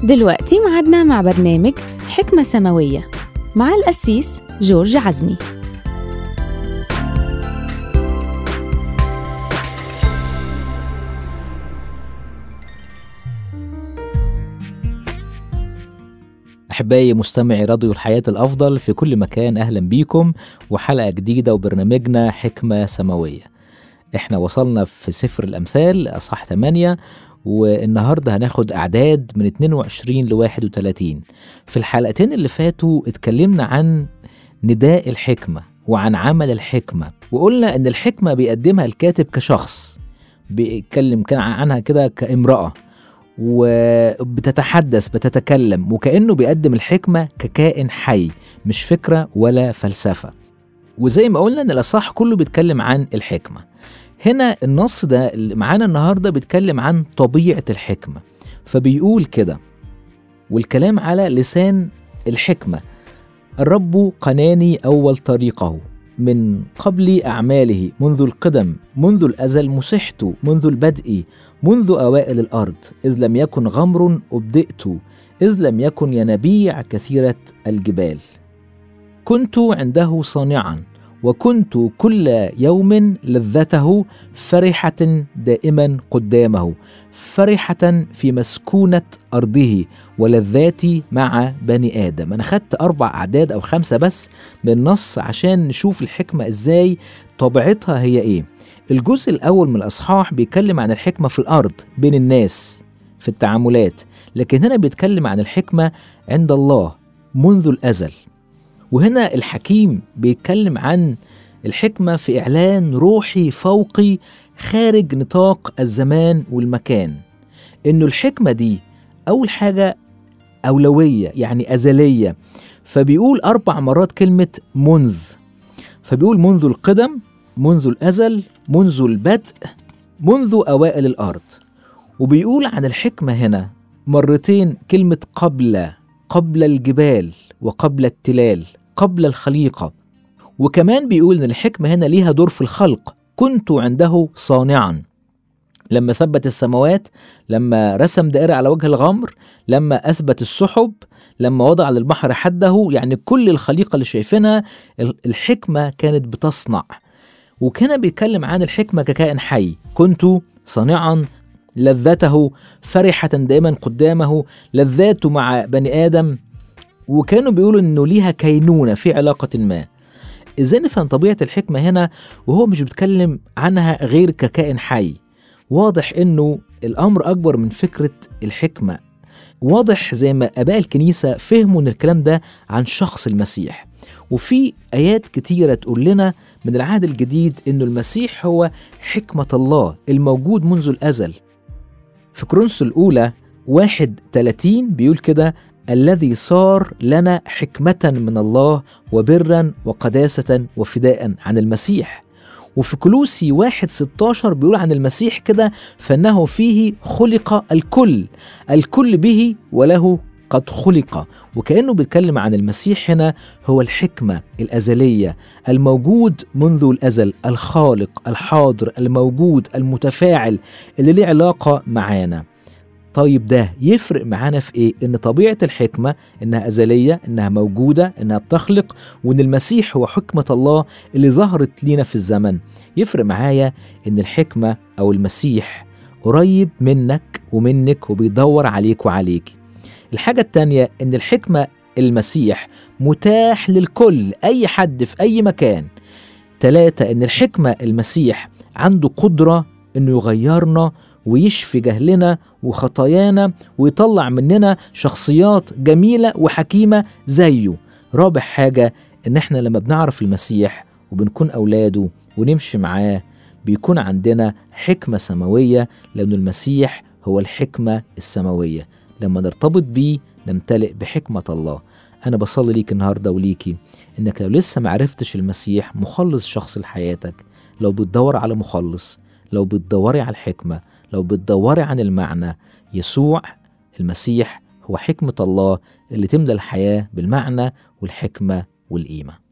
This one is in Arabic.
دلوقتي معادنا مع برنامج حكمة سماوية مع القسيس جورج عزمي. أحبائي مستمعي راديو الحياة الأفضل في كل مكان، أهلا بيكم وحلقة جديدة وبرنامجنا حكمة سماوية. إحنا وصلنا في سفر الأمثال أصحاح 8، والنهاردة هناخد أعداد من 22 ل 31. في الحلقتين اللي فاتوا اتكلمنا عن نداء الحكمة وعن عمل الحكمة، وقلنا إن الحكمة بيقدمها الكاتب كشخص، بيتكلم كان عنها كده كامرأة وبتتحدث بتتكلم، وكأنه بيقدم الحكمة ككائن حي، مش فكرة ولا فلسفة. وزي ما قلنا إن الأصحاح كله بيتكلم عن الحكمة. هنا النص ده اللي معانا النهاردة بيتكلم عن طبيعة الحكمة، فبيقول كده، والكلام على لسان الحكمة: الرب قناني أول طريقه من قبل أعماله، منذ القدم، منذ الأزل مسحت، منذ البدء، منذ أوائل الأرض، إذ لم يكن غمر أبدئت، إذ لم يكن ينابيع كثيرة الجبال. كنت عنده صانعا، وكنت كل يوم لذته، فرحة دائما قدامه، فرحة في مسكونة أرضه، ولذاتي مع بني آدم. أنا خدت 4 أعداد أو 5 بس من النص عشان نشوف الحكمة إزاي، طبيعتها هي إيه. الجزء الأول من الأصحاح بيتكلم عن الحكمة في الأرض بين الناس في التعاملات، لكن هنا بيتكلم عن الحكمة عند الله منذ الأزل. وهنا الحكيم بيتكلم عن الحكمة في إعلان روحي فوقي خارج نطاق الزمان والمكان، إنه الحكمة دي أول حاجة أولوية، يعني أزلية. فبيقول 4 مرات كلمة منذ، فبيقول منذ القدم، منذ الأزل، منذ البدء، منذ أوائل الأرض. وبيقول عن الحكمة هنا مرتين كلمة قبل الجبال وقبل التلال، قبل الخليقة. وكمان بيقول إن الحكمة هنا ليها دور في الخلق. كنت عنده صانعا، لما ثبت السماوات، لما رسم دائرة على وجه الغمر، لما أثبت السحب، لما وضع للبحر حده، يعني كل الخليقة اللي شايفينها الحكمة كانت بتصنع. وكان بيتكلم عن الحكمة ككائن حي. كنت صانعا، لذته، فرحة دائما قدامه، لذاته مع بني آدم. وكانوا بيقولوا إنه ليها كينونة في علاقة ما. إزاي نفهم طبيعة الحكمة هنا وهو مش بيتكلم عنها غير ككائن حي؟ واضح إنه الأمر أكبر من فكرة الحكمة. واضح زي ما آباء الكنيسة فهموا إن الكلام ده عن شخص المسيح. وفي آيات كتيرة تقول لنا من العهد الجديد إنه المسيح هو حكمة الله الموجود منذ الأزل. في كورنثوس الأولى 1:30 بيقول كده: الذي صار لنا حكمة من الله وبرا وقداسة وفداء، عن المسيح. وفي كولوسي 1:16 بيقول عن المسيح كده: فإنه فيه خلق الكل به وله قد خلق. وكأنه بيتكلم عن المسيح هنا هو الحكمة الأزلية، الموجود منذ الأزل، الخالق الحاضر الموجود المتفاعل اللي له علاقة معانا. طيب ده يفرق معانا في ايه؟ ان طبيعة الحكمة انها ازلية، انها موجودة، انها بتخلق، وان المسيح هو حكمة الله اللي ظهرت لينا في الزمن. يفرق معايا ان الحكمة او المسيح قريب منك ومنك وبيدور عليك وعليك. الحاجة التانية ان الحكمة المسيح متاح للكل، اي حد في اي مكان. 3 ان الحكمة المسيح عنده قدرة انه يغيرنا ويشفي جهلنا وخطايانا ويطلع مننا شخصيات جميلة وحكيمة زيه. رابع حاجة إن إحنا لما بنعرف المسيح وبنكون أولاده ونمشي معاه بيكون عندنا حكمة سماوية، لأن المسيح هو الحكمة السماوية. لما نرتبط بيه نمتلئ بحكمة الله. أنا بصلي ليك النهاردة وليكي إنك لو لسه معرفتش المسيح مخلص شخص لحياتك، لو بتدور على مخلص، لو بتدوري على الحكمة، لو بتدوري عن المعنى، يسوع المسيح هو حكمة الله اللي تملى الحياة بالمعنى والحكمة والقيمة.